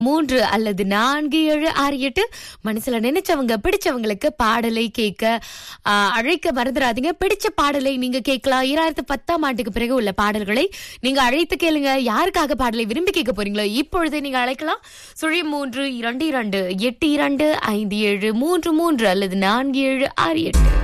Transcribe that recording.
3 அல்லது 4768. மனசுல நினைச்சவங்க பிடிச்சவங்களுக்கு பாடலை கேட்க அழைக்க மறந்துடாதீங்க. பிடிச்ச பாடலை நீங்க கேட்கலாம். 2010ஆம் ஆண்டுக்கு பிறகு உள்ள பாடல்களை நீங்க அழைத்து கேளுங்க. யாருக்காக பாடலை விரும்பி கேட்க போறீங்களோ இப்பொழுதே நீங்க அழைக்கலாம். 0322825733 அல்லது 4768.